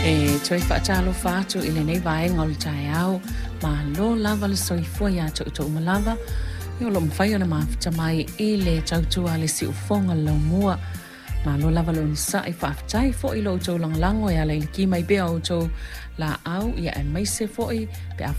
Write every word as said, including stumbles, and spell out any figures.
E toi whaatalo whātu i le nei vae ngol tai au, ma lo lava le soifua ia to to malava, i o lo mwhai o le mawhita mai i le tautua le si ufonga lau mua, ma lo lava lo nisa i whaafitai fo i lo to lang lango ia le ki mai bea o to la au ia e maise fo i pe